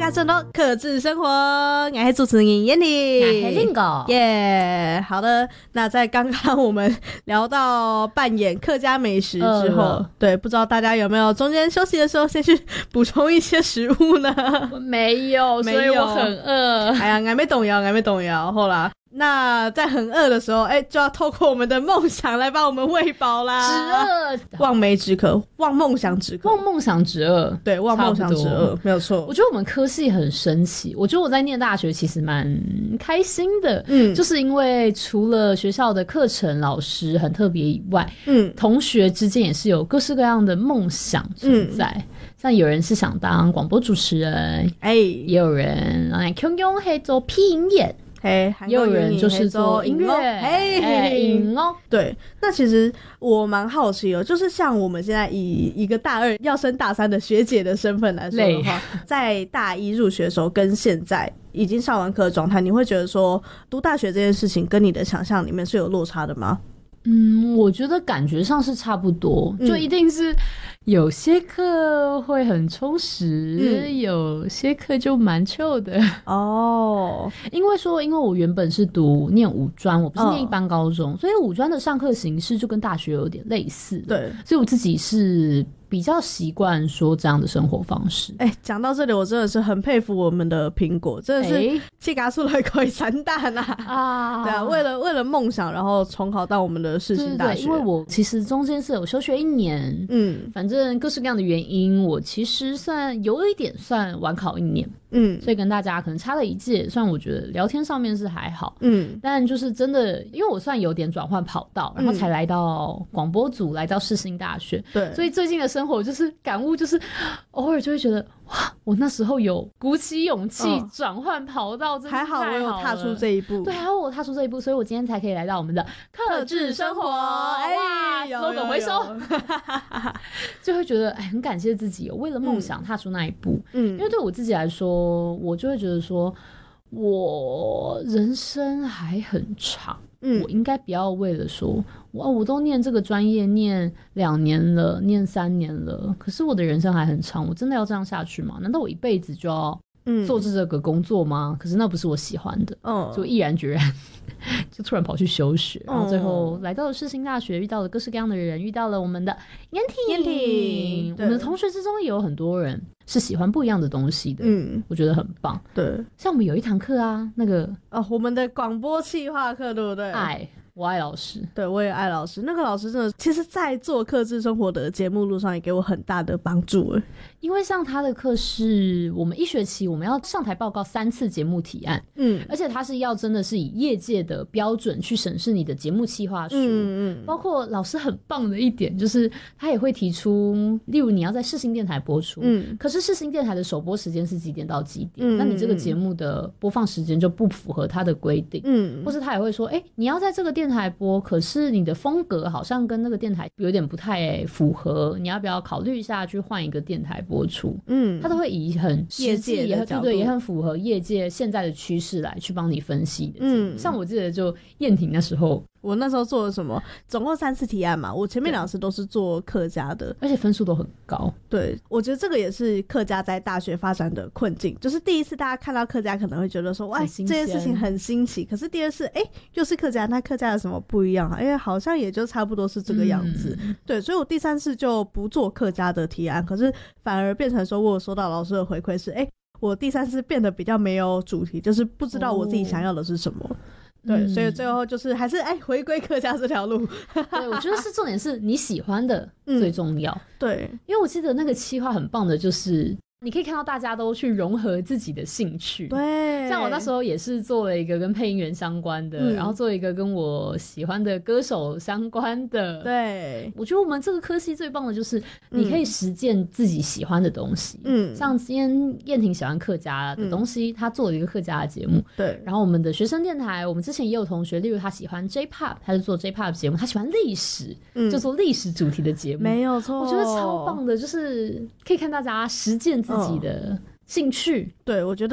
下阵咯，克制生活，我是主持人燕婷， 我是令狗耶。好的，那在刚刚我们聊到扮演客家美食之后，对，不知道大家有没有中间休息的时候先去补充一些食物呢？ 没有，所以我很饿。 哎呀，还没动摇，后啦。那在很饿的时候，就要透过我们的梦想来帮我们喂饱啦。 止饿， 望梅止渴，望梦想止渴， 望梦想止饿， 对，望梦想止饿，没有错。 我觉得我们科系很神奇，我觉得我在念大学其实蛮开心的，就是因为除了学校的课程老师很特别以外，同学之间也是有各式各样的梦想存在。像有人是想当广播主持人，也有人用做配音员。也有人就是做音乐，音乐。 对，那其实我蛮好奇哦，就是像我们现在以一个大二要升大三的学姐的身份来说的话，在大一入学的时候跟现在已经上完课的状态，你会觉得说读大学这件事情跟你的想象里面是有落差的吗？ 我觉得感觉上是差不多，就一定是有些课会很充实，有些课就蛮chill的哦。因为我原本是念五专，我不是念一般高中，所以五专的上课形式就跟大学有点类似。对，所以我自己是比较习惯说这样的生活方式。 讲到这里，我真的是很佩服我们的苹果，真的是气嘎出来可以三大啦啊！对啊，为了梦想，然后重考到我们的世新大学。 对，因为我其实中间是有休学1年，反正各式各样的原因，我其实有一点算晚考1年。所以跟大家可能差了一届，虽然我觉得聊天上面是还好，但就是真的，因为我算有点转换跑道，然后才来到广播组，来到世新大学，对，所以最近的生活就是感悟，就是偶尔就会觉得哇，我那时候有鼓起勇气转换跑道，真的还好我有踏出这一步， 对，还好我踏出这一步，所以我今天才可以来到我们的克制生活，哇，slogan回收，就会觉得很感谢自己有为了梦想踏出那一步，因为对我自己来说。我就会觉得说我人生还很长，我应该不要为了说我都念这个专业念2年了，念3年了，可是我的人生还很长，我真的要这样下去吗？难道我一辈子就要做这个工作吗？可是那不是我喜欢的，就毅然决然就突然跑去休学，然后最后来到了世新大学，遇到了各式各样的人，遇到了我们的燕婷，我们的同学之中也有很多人是喜欢不一样的东西的，我觉得很棒。对，像我们有一堂课啊， 我们的广播企划课，对不对？ 我爱老师， 对，我也爱老师。那个老师真的，其实在做克制生活的节目路上也给我很大的帮助。 因为像他的课是我们1学期我们要上台报告3次节目提案，而且他是要真的是以业界的标准去审视你的节目企划书，包括老师很棒的一点就是他也会提出，例如你要在世新电台播出，可是世新电台的首播时间是几点到几点，那你这个节目的播放时间就不符合他的规定，或是他也会说你要在这个电台播，可是你的风格好像跟那个电台有点不太符合，你要不要考虑一下去换一个电台播出？他都会以很业界的角度， 对，也很符合业界现在的趋势来去帮你分析的。像我记得就燕婷那时候， 我那时候做了什么？总共3次提案嘛，我前面2次都是做客家的， 而且分数都很高。 对，我觉得这个也是客家在大学发展的困境，就是第一次大家看到客家可能会觉得说，哇，这件事情很新奇，可是第二次，又是客家，那客家有什么不一样啊？因为好像也就差不多是这个样子。对，所以我第3次就不做客家的提案，可是反而变成说我有收到老师的回馈是，我第3次变得比较没有主题，就是不知道我自己想要的是什么。对，所以最后就是还是回归客家这条路。 对，我觉得是重点是你喜欢的最重要。 对， 因为我记得那个企划很棒的就是你可以看到大家都去融合自己的兴趣。 对， 像我那时候也是做了一个跟配音员相关的，然后做一个跟我喜欢的歌手相关的。 对， 我觉得我们这个科系最棒的就是你可以实践自己喜欢的东西。像今天燕婷喜欢客家的东西，她做了一个客家的节目。对，然后我们的学生电台，我们之前也有同学，例如他喜欢 J-Pop， 他就做 J-Pop 节目；他喜欢历史，就做历史主题的节目。 没有错， 我觉得超棒的，就是可以看大家实践自己的兴趣。 对，我觉得